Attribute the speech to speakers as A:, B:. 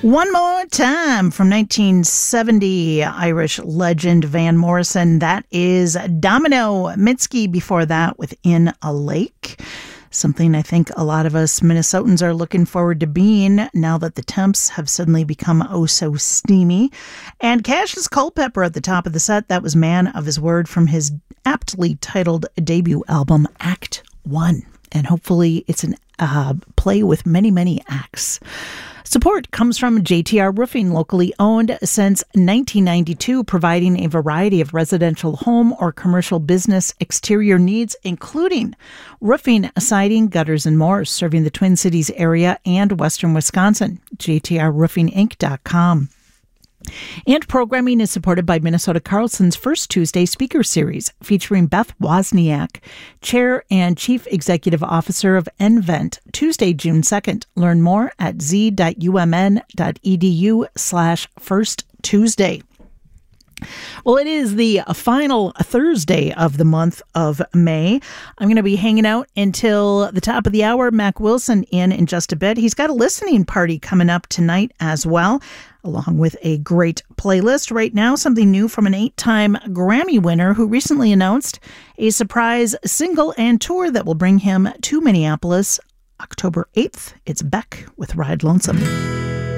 A: One more time from 1970, Irish legend Van Morrison. That is Domino. Mitski before that with In a Lake. Something I think a lot of us Minnesotans are looking forward to being now that the temps have suddenly become oh so steamy. And Cash's Culpepper at the top of the set. That was Man of His Word from his aptly titled debut album, Act 1. And hopefully it's a play with many, many acts. Support comes from JTR Roofing, locally owned since 1992, providing a variety of residential home or commercial business exterior needs, including roofing, siding, gutters, and more, serving the Twin Cities area and western Wisconsin. JTRRoofingInc.com. And programming is supported by Minnesota Carlson's First Tuesday Speaker Series, featuring Beth Wozniak, Chair and Chief Executive Officer of nVent, Tuesday, June 2nd. Learn more at z.umn.edu/firsttuesday. Well, it is the final Thursday of the month of May. I'm going to be hanging out until the top of the hour. Mac Wilson in just a bit. He's got a listening party coming up tonight as well, along with a great playlist. Right now, something new from an 8-time Grammy winner who recently announced a surprise single and tour that will bring him to Minneapolis October 8th. It's Beck with Ride Lonesome.